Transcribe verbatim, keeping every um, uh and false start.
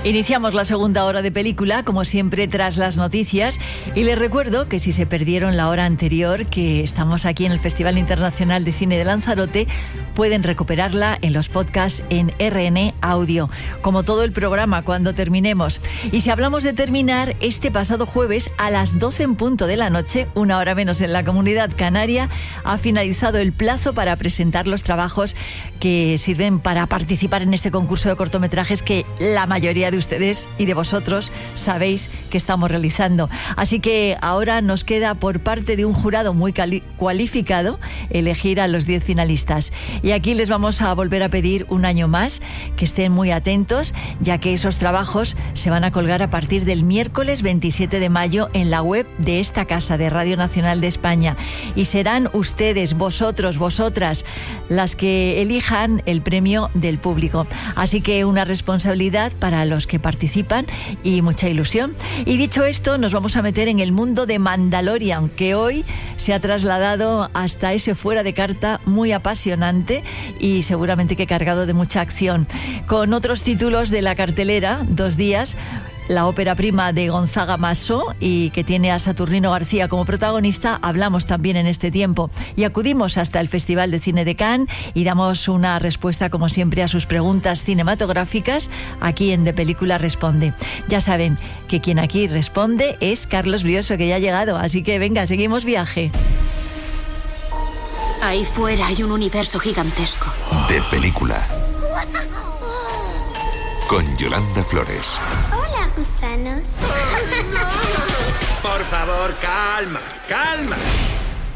Iniciamos la segunda hora de película, como siempre, tras las noticias. Y les recuerdo que si se perdieron la hora anterior, que estamos aquí en el Festival Internacional de Cine de Lanzarote, pueden recuperarla en los podcasts en R N Audio, como todo el programa cuando terminemos. Y si hablamos de terminar, este pasado jueves a las doce en punto de la noche, una hora menos en la Comunidad Canaria, ha finalizado el plazo para presentar los trabajos que sirven para participar en este concurso de cortometrajes que la mayoría de ustedes y de vosotros sabéis que estamos realizando. Así que ahora nos queda, por parte de un jurado muy cali- cualificado, elegir a los diez finalistas. Y aquí les vamos a volver a pedir un año más que estén muy atentos, ya que esos trabajos se van a colgar a partir del miércoles veintisiete de mayo en la web de esta casa de Radio Nacional de España. Y serán ustedes, vosotros, vosotras, las que elijan el premio del público. Así que una responsabilidad para los que participan y mucha ilusión. Y dicho esto, nos vamos a meter en el mundo de Mandalorian, que hoy se ha trasladado hasta ese fuera de carta muy apasionante y seguramente que cargado de mucha acción. Con otros títulos de la cartelera, dos días, la ópera prima de Gonzaga Massó, y que tiene a Saturnino García como protagonista, hablamos también en este tiempo. Y acudimos hasta el Festival de Cine de Cannes y damos una respuesta, como siempre, a sus preguntas cinematográficas aquí en De Película Responde. Ya saben que quien aquí responde es Carlos Brioso, que ya ha llegado. Así que venga, seguimos viaje. Ahí fuera hay un universo gigantesco. De Película. Con Yolanda Flores. Hola, gusanos. Por favor, calma, calma.